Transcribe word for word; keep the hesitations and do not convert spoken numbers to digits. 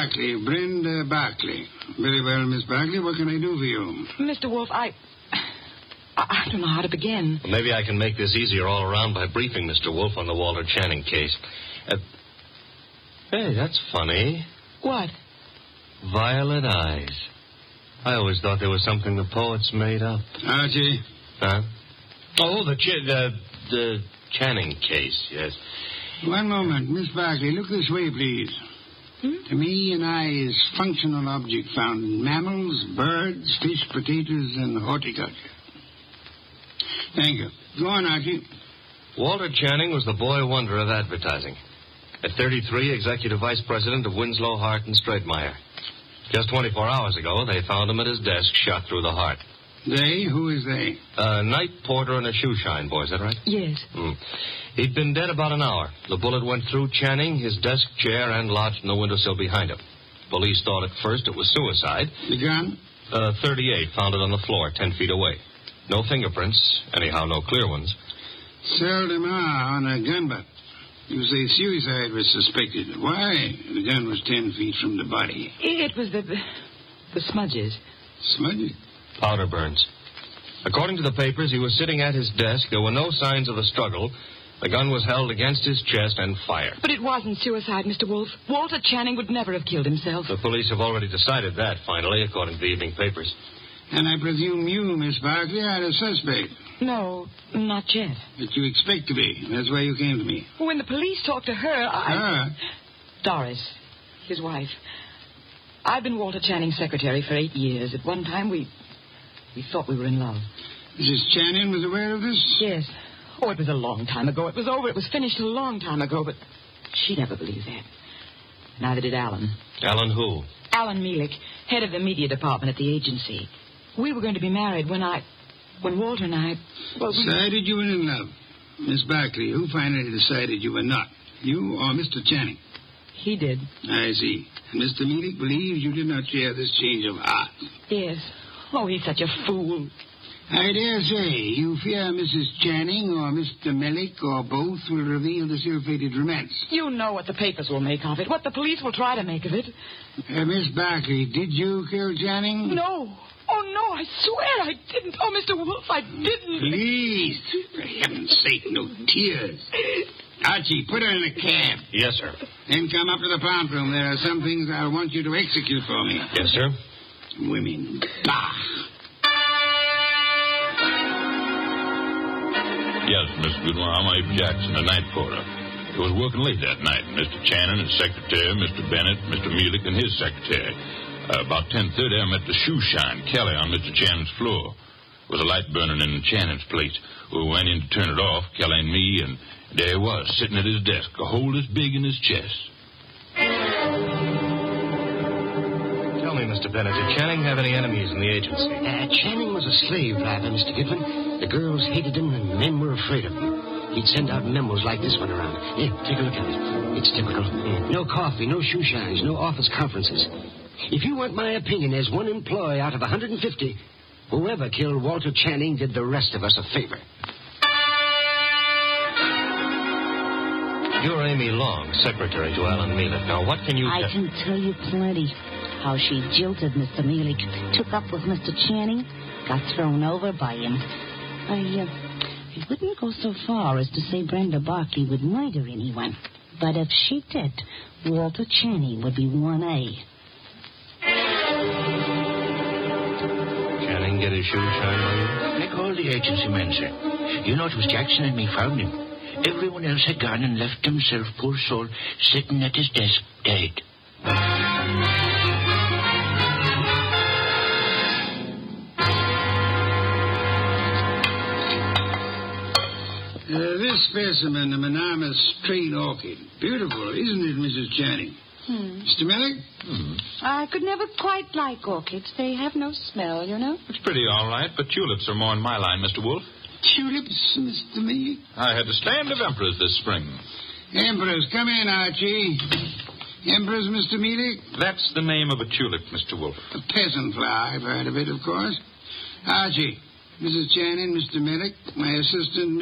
Barkley, Brenda Barkley. Very well, Miss Barkley. What can I do for you? Mister Wolf, I... I don't know how to begin. Well, maybe I can make this easier all around by briefing Mister Wolf on the Walter Channing case. Uh, hey, that's funny. What? Violet eyes. I always thought they were something the poets made up. Archie? Huh? Oh, the, Ch- the, the Channing case, yes. One moment. Miss Barkley, look this way, please. Hmm? To me, an eye is functional object found in mammals, birds, fish, potatoes, and horticulture. Thank you. Go on, Archie. Walter Channing was the boy wonder of advertising. At thirty-three, executive vice president of Winslow, Hart, and Straightmeyer. Just twenty-four hours ago, they found him at his desk, shot through the heart. They? Who is they? A night porter and a shoe shine boy, is that right? Yes. Hmm. He'd been dead about an hour. The bullet went through Channing, his desk chair, and lodged in the windowsill behind him. Police thought at first it was suicide. The gun? Uh, thirty-eight, found it on the floor, ten feet away. No fingerprints, anyhow, no clear ones. Seldom are on a gun butt. You say suicide was suspected. Why? The gun was ten feet from the body. It was the... the smudges. Smudgy? Powder burns. According to the papers, he was sitting at his desk. There were no signs of a struggle. The gun was held against his chest and fired. But it wasn't suicide, Mister Wolf. Walter Channing would never have killed himself. The police have already decided that, finally, according to the evening papers. And I presume you, Miss Barkley, are a suspect. No, not yet. But you expect to be. That's why you came to me. When the police talked to her, I... Ah. Doris, his wife. I've been Walter Channing's secretary for eight years. At one time, we... we thought we were in love. Missus Channing was aware of this? Yes. Oh, it was a long time ago. It was over. It was finished a long time ago, but she never believed that. Neither did Alan. Alan who? Alan Mielik, head of the media department at the agency. We were going to be married when I... when Walter and I... Well, we... Decided you were in love. Miss Barkley, who finally decided you were not? You or Mister Channing? He did. I see. And Mister Mielik believes you did not share this change of heart. Yes. Oh, he's such a fool. I dare say you fear Missus Channing or Mister Mielik or both will reveal the ill-fated romance. You know what the papers will make of it, what the police will try to make of it. Uh, Miss Barkley, did you kill Channing? No. Oh, no, I swear I didn't. Oh, Mister Wolf, I didn't. Please, for heaven's sake, no tears. Archie, put her in a cab. Yes, sir. Then come up to the plant room. There are some things I want you to execute for me. Yes, sir. Women. Bah. Yes, Mister Goodwin, I'm Abe Jackson, the night porter. I was working late that night. Mister Channing, his secretary, Mister Bennett, Mister Mielik, and his secretary. Uh, about ten thirty, I met the shoe shine, Kelly, on Mister Channing's floor. There was a light burning in Channing's place. We went in to turn it off, Kelly and me, and there he was, sitting at his desk, a hole this big in his chest. Tell me, Mister Bennett, did Channing have any enemies in the agency? Uh, Channing was a slave driver, Mister Goodwin. The girls hated him and men were afraid of him. He'd send out memos like this one around. Here, take a look at it. It's typical. No coffee, no shoe shines, no office conferences. If you want my opinion as one employee out of one hundred fifty, whoever killed Walter Channing did the rest of us a favor. You're Amy Long, secretary to Alan Mielik. Now, what can you... I can tell you plenty. How she jilted Mister Mielik, took up with Mister Channing, got thrown over by him. I, uh, I wouldn't go so far as to say Brenda Barkley would murder anyone. But if she did, Walter Channing would be one A. Channing get his shoe shine on you? Like all the agency men, sir. You know, it was Jackson and me found him. Everyone else had gone and left himself, poor soul, sitting at his desk, dead. Uh, this specimen, the monogamous straight orchid. Beautiful, isn't it, Missus Channing? Hmm. Mister Mielik? Hmm. I could never quite like orchids. They have no smell, you know. It's pretty all right, but tulips are more in my line, Mister Wolf. Tulips, Mister Mielik? I had a stand of emperors this spring. Emperors, come in, Archie. Emperors, Mister Mielik? That's the name of a tulip, Mister Wolf. A peasant flower, I've heard of it, of course. Archie, Missus Channing, Mister Mielik, my assistant,